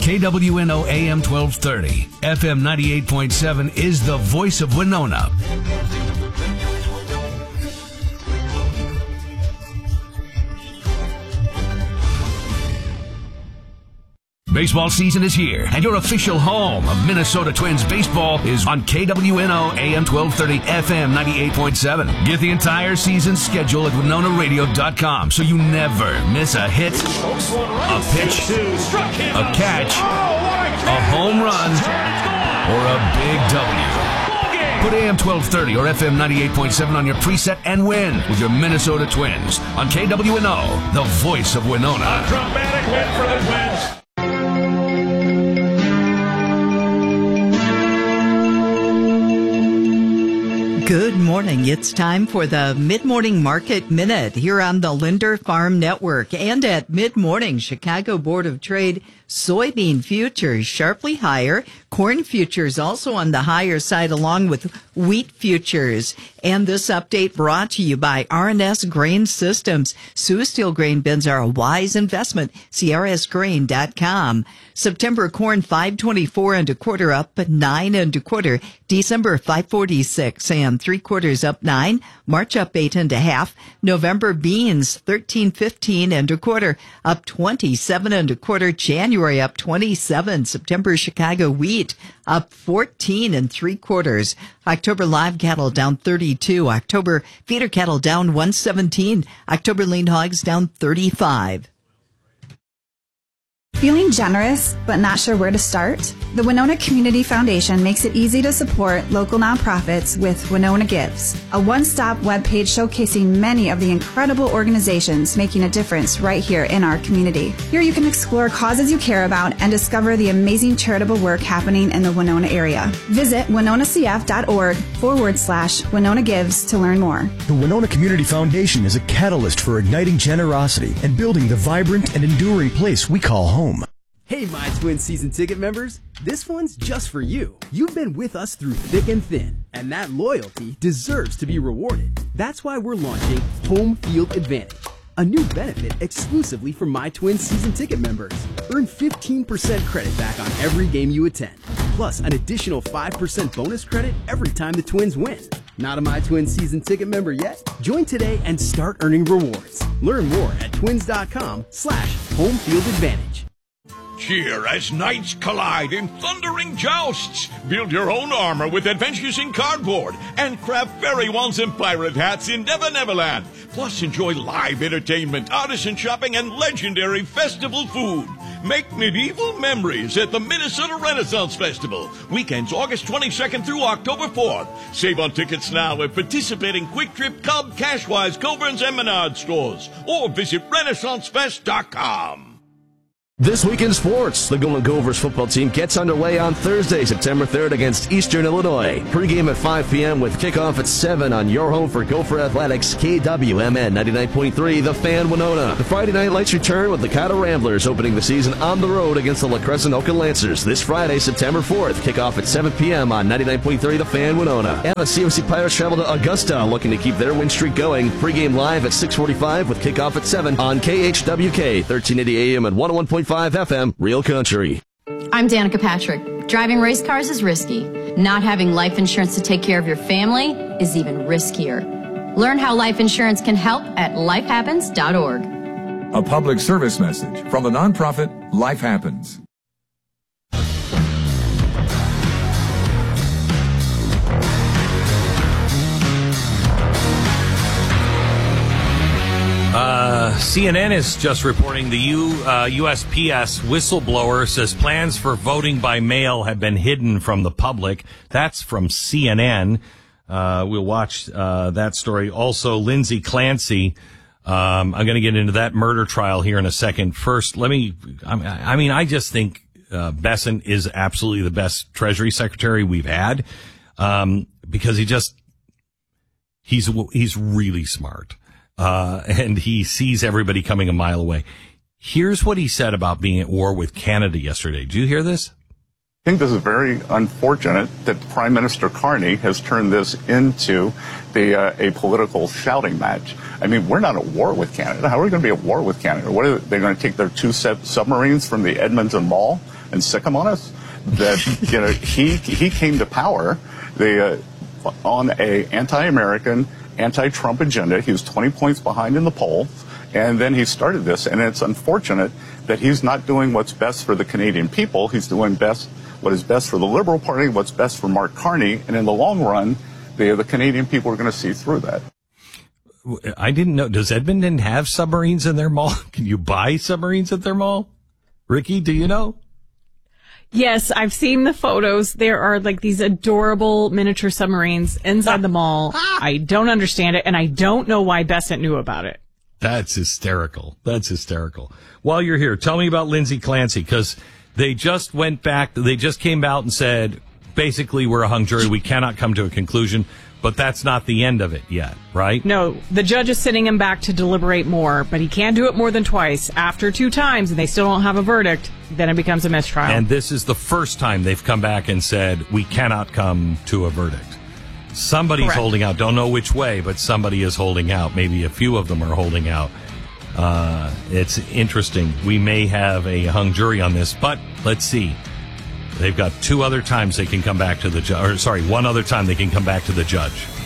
KWNO AM 1230, FM 98.7 is the voice of Winona. Baseball season is here, and your official home of Minnesota Twins baseball is on KWNO AM 1230, FM 98.7. Get the entire season schedule at WinonaRadio.com so you never miss a hit, a pitch, a catch, a home run, or a big W. Put AM 1230 or FM 98.7 on your preset and win with your Minnesota Twins on KWNO, the voice of Winona. A dramatic win for the Twins. Good morning. It's time for the Mid-Morning Market Minute here on the Linder Farm Network and at Mid-Morning. Chicago Board of Trade soybean futures sharply higher. Corn futures also on the higher side along with wheat futures. And this update brought to you by R&S Grain Systems. Sioux Steel grain bins are a wise investment. CRSgrain.com. September corn 524 and a quarter up 9 and a quarter. December 546 and 3/4 up 9. March up 8 and a half. November beans 13.15 and a quarter up 27 and a quarter. January up 27. September Chicago wheat up 14 and 3/4. October live cattle down 32. October feeder cattle down 117. October lean hogs down 35. Feeling generous but not sure where to start? The Winona Community Foundation makes it easy to support local nonprofits with Winona Gives, a one-stop webpage showcasing many of the incredible organizations making a difference right here in our community. Here you can explore causes you care about and discover the amazing charitable work happening in the Winona area. Visit winonacf.org/Winona Gives to learn more. The Winona Community Foundation is a catalyst for igniting generosity and building the vibrant and enduring place we call home. Hey, My Twins season ticket members, this one's just for you. You've been with us through thick and thin, and that loyalty deserves to be rewarded. That's why we're launching Home Field Advantage, a new benefit exclusively for My Twins season ticket members. Earn 15% credit back on every game you attend, plus an additional 5% bonus credit every time the Twins win. Not a My Twins season ticket member yet? Join today and start earning rewards. Learn more at twins.com/homefieldadvantage. Cheer as knights collide in thundering jousts. Build your own armor with adventures in cardboard and craft fairy wands and pirate hats in Never Neverland. Plus enjoy live entertainment, artisan shopping, and legendary festival food. Make medieval memories at the Minnesota Renaissance Festival. Weekends August 22nd through October 4th. Save on tickets now at participating Quick Trip, Cub, Cashwise, Coburn's, and Menard stores. Or visit RenaissanceFest.com. This week in sports, the Golden Gophers football team gets underway on Thursday, September 3rd against Eastern Illinois. Pre-game at 5 p.m. with kickoff at 7 on your home for Gopher Athletics, KWMN 99.3, The Fan Winona. The Friday night lights return with the Caddo Ramblers opening the season on the road against the La Crescent Oka Lancers this Friday, September 4th. Kickoff at 7 p.m. on 99.3, The Fan Winona. And the CMC Pirates travel to Augusta looking to keep their win streak going. Pre-game live at 6:45 with kickoff at 7 on KHWK, 1380 AM and 101.5 FM, Real Country. I'm Danica Patrick. Driving race cars is risky. Not having life insurance to take care of your family is even riskier. Learn how life insurance can help at lifehappens.org. A public service message from the nonprofit Life Happens. CNN is just reporting the USPS whistleblower says plans for voting by mail have been hidden from the public. That's from CNN. We'll watch that story. Also, Lindsay Clancy. I'm going to get into that murder trial here in a second. First, I just think Bessent is absolutely the best Treasury Secretary we've had because he's really smart. And he sees everybody coming a mile away. Here's what he said about being at war with Canada yesterday. Did you hear this? I think this is very unfortunate that Prime Minister Carney has turned this into a political shouting match. I mean, we're not at war with Canada. How are we going to be at war with Canada? What are they going to take their two submarines from the Edmonton Mall? and sick them on us, that he came to power on a anti-American, anti-Trump agenda. He was 20 points behind in the poll, and then he started this. And it's unfortunate that he's not doing what's best for the Canadian people. He's doing what is best for the Liberal Party, what's best for Mark Carney, and in the long run, the Canadian people are going to see through that. I didn't know. Does Edmonton have submarines in their mall? Can you buy submarines at their mall? Ricky, do you know? Yes, I've seen the photos. There are like these adorable miniature submarines inside the mall. I don't understand it, and I don't know why Bessent knew about it. That's hysterical. While you're here, tell me about Lindsay Clancy, because they just went back. They just came out and said, basically, we're a hung jury. We cannot come to a conclusion. But that's not the end of it yet, right? No, the judge is sending him back to deliberate more, but he can't do it more than twice. After 2 times and they still don't have a verdict, then it becomes a mistrial. And this is the first time they've come back and said, we cannot come to a verdict. Somebody's Correct. holding out. Don't know which way, but somebody is holding out. Maybe a few of them are holding out. It's interesting. We may have a hung jury on this, but let's see. They've got 2 other times they can come back to the judge. Or, sorry, 1 other time they can come back to the judge.